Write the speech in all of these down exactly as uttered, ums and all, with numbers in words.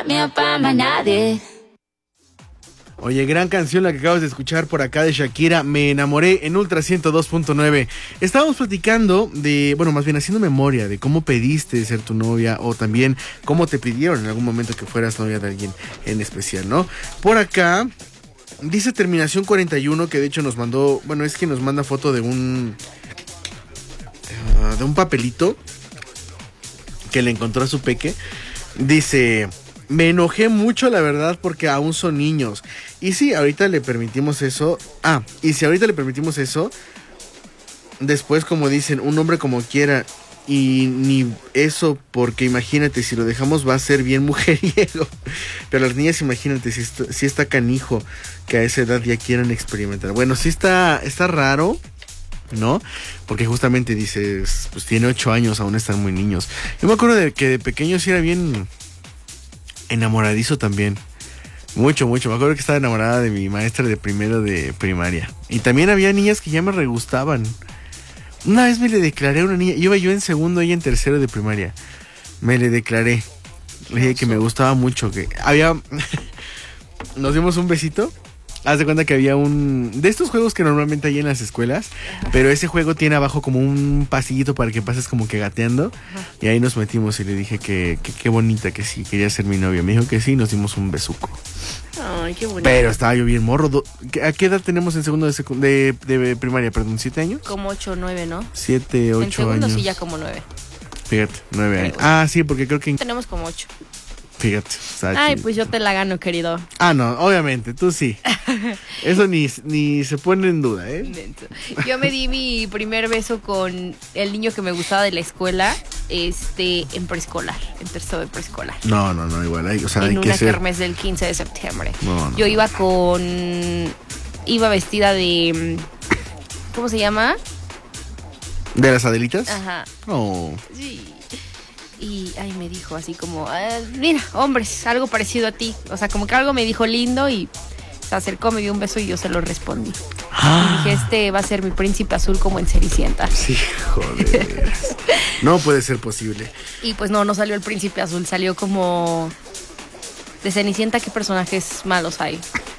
got me up on my nadie. Oye, gran canción la que acabas de escuchar por acá de Shakira, Me Enamoré, en Ultra ciento dos punto nueve. Estábamos platicando de, bueno, más bien haciendo memoria de cómo pediste ser tu novia o también cómo te pidieron en algún momento que fueras novia de alguien en especial, ¿no? Por acá dice terminación cuarenta y uno, que de hecho nos mandó, bueno, es que nos manda foto de un uh, de un papelito que le encontró a su peque. Dice: me enojé mucho, la verdad, porque aún son niños. Y si ahorita le permitimos eso... Ah, y si ahorita le permitimos eso, después, como dicen, un hombre como quiera, y ni eso, porque imagínate, si lo dejamos va a ser bien mujeriego. Pero las niñas, imagínate, si está, si está canijo que a esa edad ya quieran experimentar. Bueno, sí está, está raro, ¿no? Porque justamente dices, pues tiene ocho años, aún están muy niños. Yo me acuerdo de que de pequeño sí era bien enamoradizo también. Mucho, mucho. Me acuerdo que estaba enamorada de mi maestra de primero de primaria. Y también había niñas que ya me regustaban. Una vez me le declaré a una niña. Iba yo en segundo, ella en tercero de primaria. Me le declaré. Le dije que me gustaba mucho. Que había... Nos dimos un besito. Haz de cuenta que había un... de estos juegos que normalmente hay en las escuelas. Pero ese juego tiene abajo como un pasillito para que pases como que gateando. Ajá. Y ahí nos metimos y le dije que qué bonita, que sí, quería ser mi novia. Me dijo que sí y nos dimos un besuco. Ay, qué bonito. Pero estaba yo bien morro. ¿A qué edad tenemos en segundo de, secu... de, de primaria? Perdón, ¿siete años? Como ocho o nueve, ¿no? Siete, ocho años. En segundo años. Sí, ya como nueve. Fíjate, nueve años. Ah, sí, porque creo que... Tenemos como ocho. Fíjate. Ay, pues yo te la gano, querido. Ah, no, obviamente, tú sí. Eso ni, ni se pone en duda, ¿eh? Yo me di mi primer beso con el niño que me gustaba de la escuela, este, en preescolar, en tercero de preescolar. No, no, no, igual, hay, o sea, en hay una que ser... kermés del quince de septiembre. No, no. Yo iba con... Iba vestida de... ¿Cómo se llama? ¿De las Adelitas? Ajá. Oh. Sí. Y ahí me dijo así como, ah, mira, hombres, algo parecido a ti. O sea, como que algo me dijo lindo y se acercó, me dio un beso y yo se lo respondí. Ah. Y dije, este va a ser mi príncipe azul como en Cenicienta. Sí, joder. No puede ser posible. Y pues no, no salió el príncipe azul, salió como... De Cenicienta, ¿qué personajes malos hay?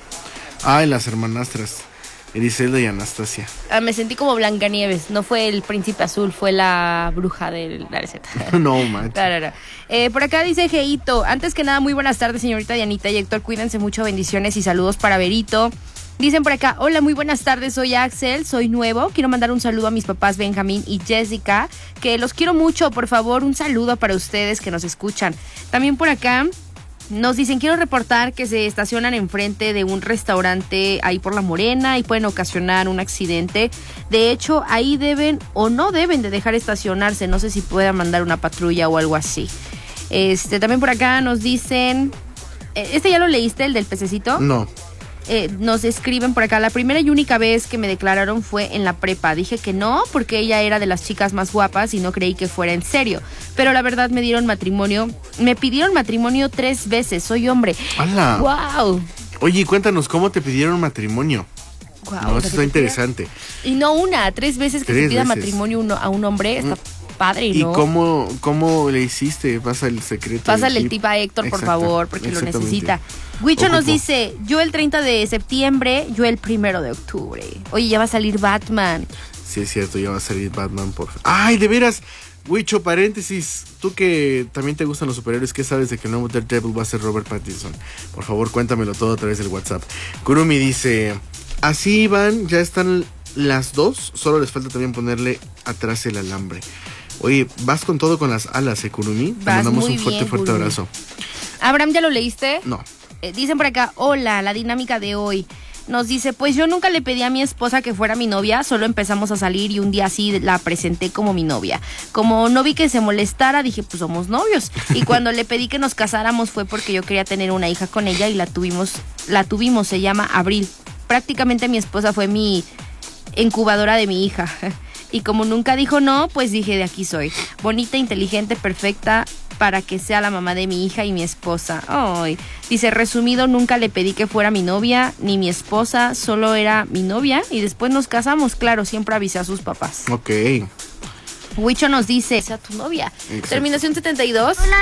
Ah, en las hermanastras. Ericelda y Anastasia. Ah, me sentí como Blancanieves. No fue el príncipe azul, fue la bruja de la receta. No, macho. Claro, no. eh, por acá dice Geito. Antes que nada, muy buenas tardes, señorita Dianita y Héctor. Cuídense mucho, bendiciones y saludos para Berito. Dicen por acá, hola, muy buenas tardes, soy Axel, soy nuevo. Quiero mandar un saludo a mis papás Benjamín y Jessica, que los quiero mucho. Por favor, un saludo para ustedes que nos escuchan. También por acá... Nos dicen, quiero reportar que se estacionan enfrente de un restaurante ahí por La Morena y pueden ocasionar un accidente. De hecho, ahí deben o no deben de dejar estacionarse. No sé si puedan mandar una patrulla o algo así. Este, también por acá nos dicen... ¿Este ya lo leíste, el del pececito? No. Eh, nos escriben por acá, la primera y única vez que me declararon fue en la prepa. Dije que no, porque ella era de las chicas más guapas y no creí que fuera en serio. Pero la verdad me dieron matrimonio, me pidieron matrimonio tres veces, soy hombre. ¡Hala! ¡Wow! Oye, cuéntanos, ¿cómo te pidieron matrimonio? Wow, no, eso está interesante. Y no una, tres veces que tres se pida veces. matrimonio uno, a un hombre, está... padre, ¿no? ¿Y cómo, cómo le hiciste? Pasa el secreto. Pásale el tip a Héctor, por favor, porque lo necesita. Huicho nos dice, yo el treinta de septiembre, yo el primero de octubre. Oye, ya va a salir Batman. Sí, es cierto, ya va a salir Batman por... ¡Ay, de veras! Huicho, paréntesis, tú que también te gustan los superhéroes, ¿qué sabes de que el nuevo Daredevil va a ser Robert Pattinson? Por favor, cuéntamelo todo a través del WhatsApp. Kurumi dice, así van, ya están las dos, solo les falta también ponerle atrás el alambre. Oye, vas con todo con las alas, ¿eh, Kurumi? Te vas mandamos muy un fuerte, bien, fuerte Kurumi. abrazo. Abraham, ¿ya lo leíste? No. Eh, dicen por acá, hola, la dinámica de hoy. Nos dice, pues yo nunca le pedí a mi esposa que fuera mi novia, solo empezamos a salir y un día así la presenté como mi novia. Como no vi que se molestara, dije, pues somos novios. Y cuando le pedí que nos casáramos fue porque yo quería tener una hija con ella y la tuvimos, la tuvimos, se llama Abril. Prácticamente mi esposa fue mi incubadora de mi hija. Y como nunca dijo no, pues dije, de aquí soy. Bonita, inteligente, perfecta, para que sea la mamá de mi hija y mi esposa. Ay, dice, resumido, nunca le pedí que fuera mi novia, ni mi esposa, solo era mi novia y después nos casamos. Claro, siempre avisé a sus papás. Ok. Huicho nos dice, sea tu novia. Exacto. Terminación setenta y dos.